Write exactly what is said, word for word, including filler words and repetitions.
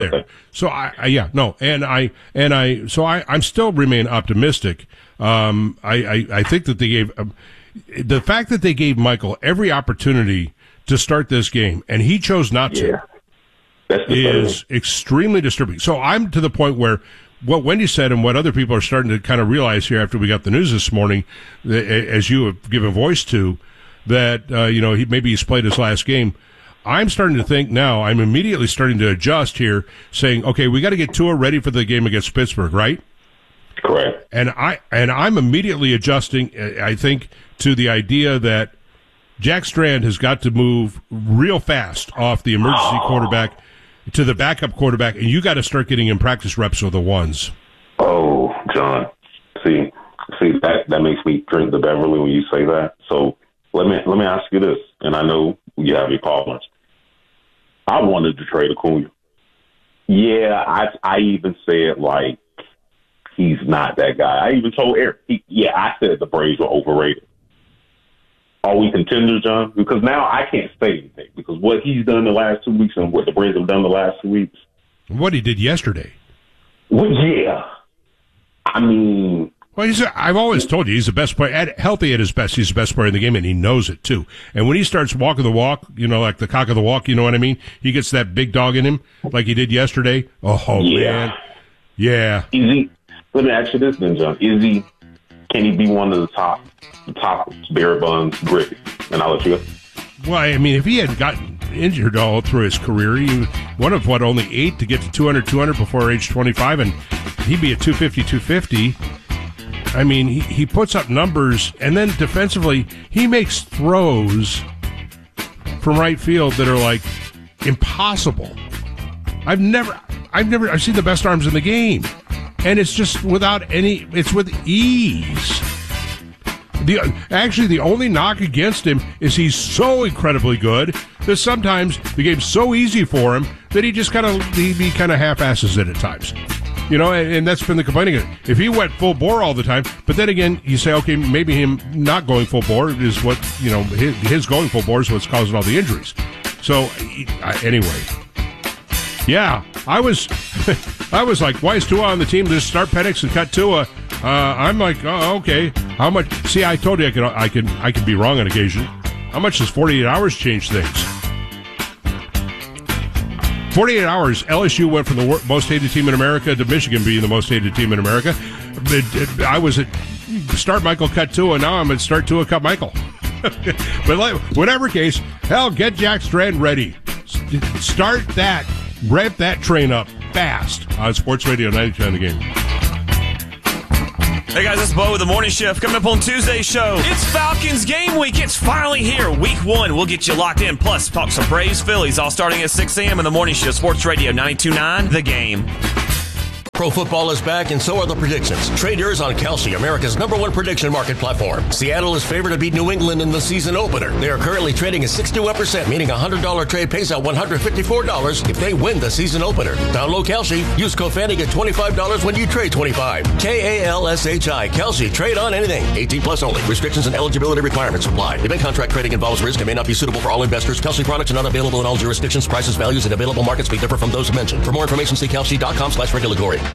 there. So I, I yeah, no, and I, and I, so I, I'm still remain optimistic. Um, I, I, I think that they gave, um, the fact that they gave Michael every opportunity to start this game and he chose not to yeah. That's is extremely disturbing. So I'm to the point where what Wendy said and what other people are starting to kind of realize here after we got the news this morning, as you have given voice to, that, uh, you know, he, maybe he's played his last game. I'm starting to think now, I'm immediately starting to adjust here, saying, okay, we got to get Tua ready for the game against Pittsburgh, right? Correct. And I and I'm immediately adjusting, I think, to the idea that Jack Strand has got to move real fast off the emergency oh. quarterback to the backup quarterback, and you got to start getting in practice reps with the ones. Oh, John. See, see that that makes me drink the Beverly when you say that. So let me let me ask you this, and I know you have your problems. I wanted to trade Acuna. Yeah, I I even said, like, he's not that guy. I even told Eric, he, yeah, I said the Braves were overrated. Are we contenders, John? Because now I can't say anything, because what he's done the last two weeks and what the Braves have done the last two weeks. What he did yesterday. Well, yeah. I mean... Well, he's a, I've always told you he's the best player. At, healthy at his best, he's the best player in the game, and he knows it, too. And when he starts walking the walk, you know, like the cock of the walk, you know what I mean? He gets that big dog in him, like he did yesterday. Oh, yeah. man. Yeah. Is he, let me ask you this then, John. Is he, can he be one of the top, the top Barry Bonds Griffey? And I'll let you go. Well, I mean, if he hadn't gotten injured all through his career, he one of, what, only eight to get to two hundred, two hundred before age twenty-five, and he'd be at two fifty, two fifty. I mean, he, he puts up numbers, and then defensively, he makes throws from right field that are, like, impossible. I've never, I've never, I've seen the best arms in the game, and it's just without any, it's with ease. The, actually, the only knock against him is he's so incredibly good that sometimes the game's so easy for him that he just kind of, he, he kind of half-asses it at times. You know, and, and that's been the complaining. If he went full bore all the time, but then again, you say, okay, maybe him not going full bore is what, you know, his, his going full bore is what's causing all the injuries. So, uh, anyway, yeah, I was, I was like, why is Tua on the team? Just start Penix and cut Tua. Uh, I'm like, oh, okay. How much? See, I told you I could, I can, I can be wrong on occasion. How much does forty-eight hours change things? forty-eight hours, L S U went from the most hated team in America to Michigan being the most hated team in America. It, it, I was at start Michael, cut Tua. Now I'm at start Tua, cut Michael. But like, whatever case, hell, get Jack Strand ready. Start that, rev that train up fast on Sports Radio ninety-two on the Game. Hey guys, it's Bo with the Morning Shift. Coming up on Tuesday's show, it's Falcons game week. It's finally here. Week one, we'll get you locked in. Plus, talk some Braves Phillies, all starting at six a.m. in the Morning Shift. Sports Radio ninety-two point nine, The Game. Pro football is back, and so are the predictions. Trade yours on Kalshi, America's number one prediction market platform. Seattle is favored to beat New England in the season opener. They are currently trading at sixty-one percent, meaning a one hundred dollars trade pays out one hundred fifty-four dollars if they win the season opener. Download Kalshi. Use code Fanning at twenty-five dollars when you trade twenty-five dollars. K A L S H I. Kalshi. Trade on anything. eighteen plus only. Restrictions and eligibility requirements apply. Event contract trading involves risk and may not be suitable for all investors. Kalshi products are not available in all jurisdictions. Prices, values, and available markets may differ from those mentioned. For more information, see Kalshi dot com slash regulatory.